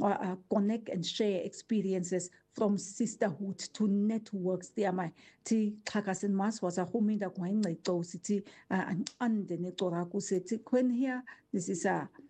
connect and share experiences from sisterhood to networks. Tiamai ti Kakasin Mas was a homing that Wayne Sitti and the Netoraku City. When here, this is a